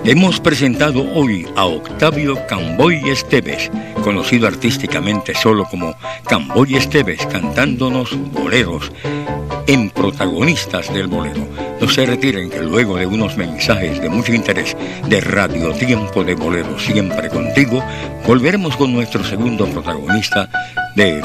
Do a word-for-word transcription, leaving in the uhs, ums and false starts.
Hemos presentado hoy a Octavio Camboy Esteves, conocido artísticamente solo como Camboy Esteves, cantándonos boleros en Protagonistas del Bolero. No se retiren, que luego de unos mensajes de mucho interés de Radio Tiempo de Bolero, siempre contigo, volveremos con nuestro segundo protagonista de